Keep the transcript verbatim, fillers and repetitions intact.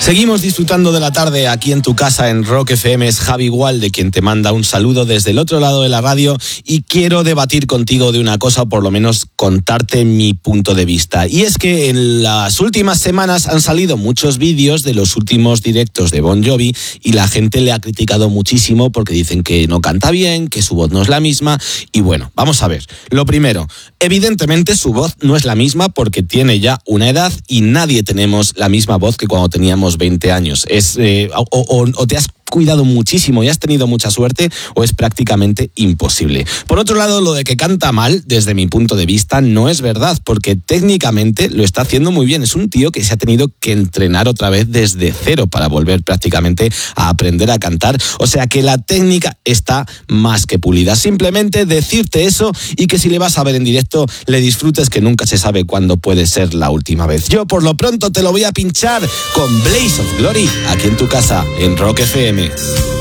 Seguimos disfrutando de la tarde aquí en tu casa en Rock F M. Es Javi Gualde quien te manda un saludo desde el otro lado de la radio y quiero debatir contigo de una cosa, o por lo menos contarte mi punto de vista. Y es que en las últimas semanas han salido muchos vídeos de los últimos directos de Bon Jovi y la gente le ha criticado muchísimo porque dicen que no canta bien, que su voz no es la misma. Y bueno, vamos a ver. Lo primero, evidentemente su voz no es la misma porque tiene ya una edad y nadie tenemos la misma voz que cuando teníamos veinte años. Es, eh, o, o, o te has cuidado muchísimo y has tenido mucha suerte o es prácticamente imposible. Por otro lado, lo de que canta mal, desde mi punto de vista, no es verdad, porque técnicamente lo está haciendo muy bien. Es un tío que se ha tenido que entrenar otra vez desde cero para volver prácticamente a aprender a cantar. O sea que la técnica está más que pulida. Simplemente decirte eso y que si le vas a ver en directo, le disfrutes, que nunca se sabe cuándo puede ser la última vez. Yo por lo pronto te lo voy a pinchar con Blaze of Glory aquí en tu casa, en Rock F M.